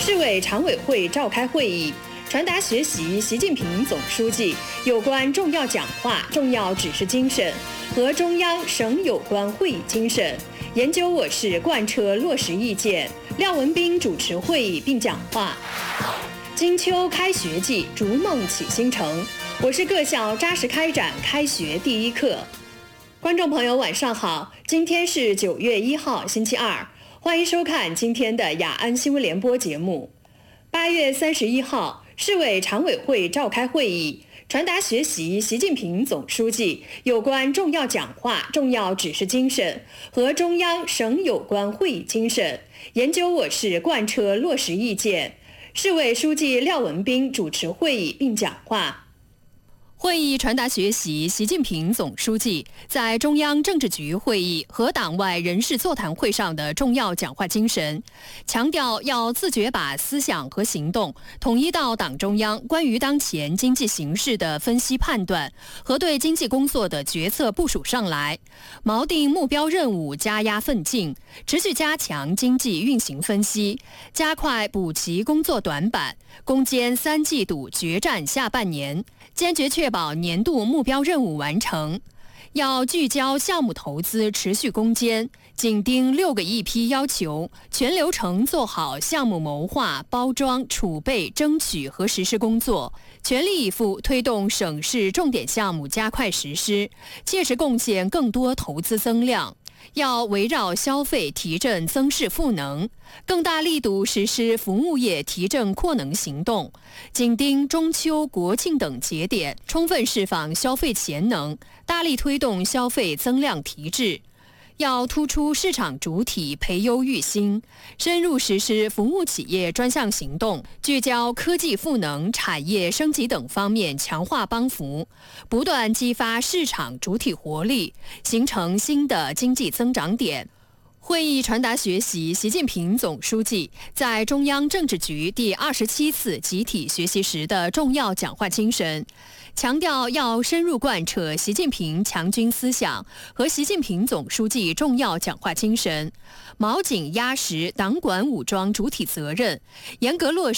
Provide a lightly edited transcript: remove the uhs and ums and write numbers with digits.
市委常委会召开会议，传达学习习近平总书记有关重要讲话、重要指示精神和中央省有关会议精神，研究我市贯彻落实意见。廖文斌主持会议并讲话。金秋开学季，逐梦启新城，我市各校扎实开展开学第一课。观众朋友晚上好，今天是9月1号星期二，欢迎收看今天的雅安新闻联播节目。8月31号，市委常委会召开会议，传达学习习近平总书记有关重要讲话、重要指示精神和中央省有关会议精神，研究我市贯彻落实意见。市委书记廖文斌主持会议并讲话。会议传达学习习近平总书记在中央政治局会议和党外人士座谈会上的重要讲话精神，强调要自觉把思想和行动统一到党中央关于当前经济形势的分析判断和对经济工作的决策部署上来，锚定目标任务，加压奋进，持续加强经济运行分析，加快补齐工作短板，攻坚3季度决战下半年，坚决确保年度目标任务完成。要聚焦项目投资持续攻坚，紧盯6个议批要求，全流程做好项目谋划、包装、储备、争取和实施工作，全力以赴推动省市重点项目加快实施，切实贡献更多投资增量。要围绕消费提振增势赋能，更大力度实施服务业提振扩能行动，紧盯中秋、国庆等节点，充分释放消费潜能，大力推动消费增量提质。要突出市场主体培优育新，深入实施服务企业专项行动，聚焦科技赋能、产业升级等方面强化帮扶，不断激发市场主体活力，形成新的经济增长点。会议传达学习习近平总书记在中央政治局第27次集体学习时的重要讲话精神，强调要深入贯彻习近平强军思想和习近平总书记重要讲话精神，锚紧压实党管武装主体责任，严格落